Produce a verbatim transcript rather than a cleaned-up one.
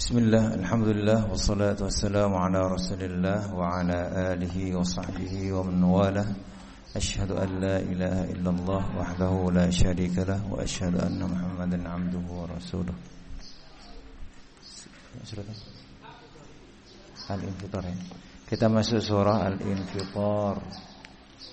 Bismillah, alhamdulillah, wassalatu wassalamu ala rasulillah wa ala alihi wa sahbihi wa man walah. Ashhadu an la ilaha illallah wahdahu la syarika lah wa ashhadu anna Muhammadan abduhu wa rasuluh. Al-Infitar ya. Kita masuk surah Al-Infitar.